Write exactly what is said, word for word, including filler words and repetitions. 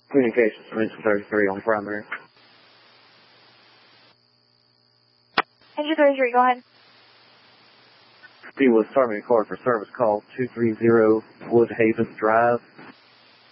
Communications from engine thirty-three on primary. Engine thirty-three, go ahead. Speedwood Starting Car for service call two three zero Woodhaven Drive.